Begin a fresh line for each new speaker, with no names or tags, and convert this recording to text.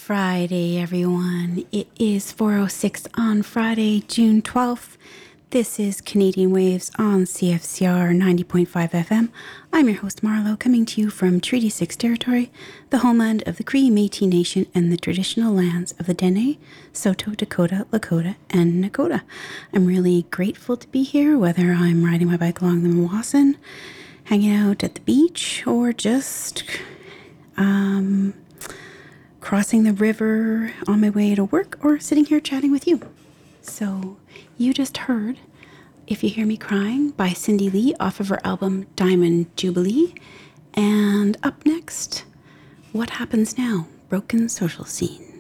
Friday, everyone. It is 4:06 on Friday, June 12th. This is Canadian Waves on CFCR 90.5 FM. I'm your host, Marlo, coming to you from Treaty 6 territory, the homeland of the Cree Métis Nation and the traditional lands of the Dene, Saulteaux, Dakota, Lakota, and Nakota. I'm really grateful to be here, whether I'm riding my bike along the Mawassin, hanging out at the beach, or just crossing the river on my way to work, or sitting here chatting with you. So you just heard If You Hear Me Crying by Cindy Lee off of her album Diamond Jubilee. And up next, What Happens Now? Broken Social Scene.